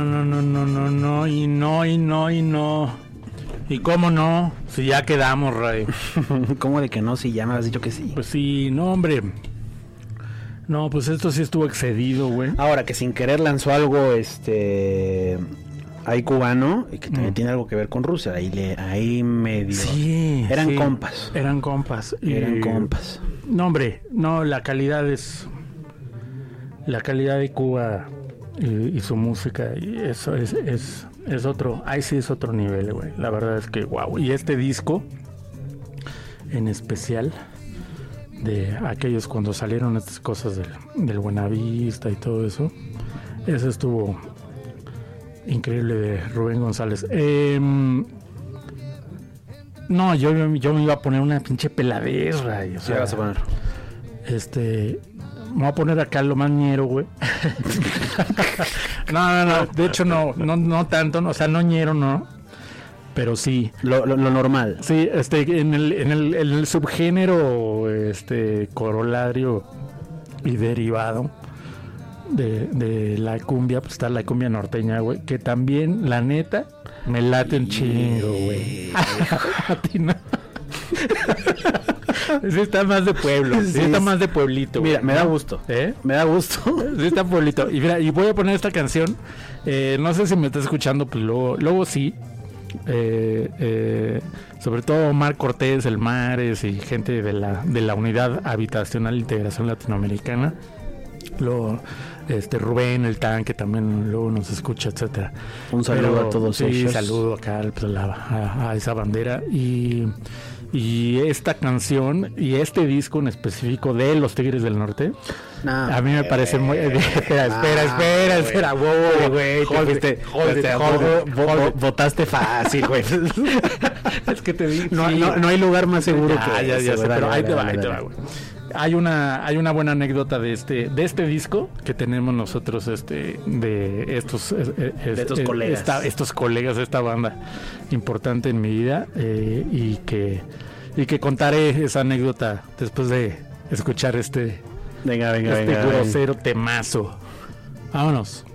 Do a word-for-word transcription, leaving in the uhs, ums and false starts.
No, no, no, no, no, y no, y no, y no. ¿Y cómo no? Si ya quedamos, Ray. ¿Cómo de que no? Si ya me has dicho que sí. Pues sí, no, hombre. No, pues esto sí estuvo excedido, güey. Ahora que sin querer lanzó algo, este... Hay cubano, y que también mm. tiene algo que ver con Rusia. Ahí, le, ahí medio... Sí. Eran sí. compas. Eran compas. Eran y... compas. No, hombre, no, la calidad es... La calidad de Cuba y, y su música, y eso es, es, es otro... Ahí sí es otro nivel, güey. La verdad es que, wow. Y este disco, en especial, de aquellos cuando salieron estas cosas del, del Buenavista y todo eso, eso estuvo... increíble, de Rubén González. Eh, no, yo, yo me iba a poner una pinche peladez, Ray. O sea, ¿qué vas a poner? Este, me voy a poner acá lo más ñero, güey. no, no, no. De hecho, no, no, no tanto. O sea, no ñero, no. Pero sí. Lo, lo, lo normal. Sí, este, en el, en el, en el subgénero, este, corolario y derivado De, de la cumbia, pues está la cumbia norteña, güey, que también, la neta, me late un chingo, güey. A ti no. Sí está más de pueblo, sí, sí está más de pueblito. Mira, güey, me ¿no? da gusto, ¿Eh? Me da gusto. Sí está pueblito. Y mira, y voy a poner esta canción, eh, no sé si me está escuchando, pues luego, luego sí. Eh, eh, sobre todo Omar Cortés, el Mares y gente de la, de la Unidad Habitacional de Integración Latinoamericana. Luego este Rubén el Tanque también luego nos escucha, etcétera. Un saludo Pero, a todos sí, ellos. saludo acá pues, la, a, a esa bandera y y esta canción y este disco en específico de Los Tigres del Norte, no, a mí me eh, parece muy eh, espera, no, espera, espera, wey. espera, wow, güey, votaste fácil, güey. Es que te digo, no, sí. no, no hay lugar más seguro ya, que ya, ese, ya sé, pero dale, ahí te va, dale, ahí te va, güey. Hay una hay una buena anécdota de este de este disco que tenemos nosotros este de estos es, es, de estos es, colegas esta, estos colegas de esta banda importante en mi vida eh, y que y que contaré esa anécdota después de escuchar este venga venga este venga, grosero venga. temazo. Vámonos.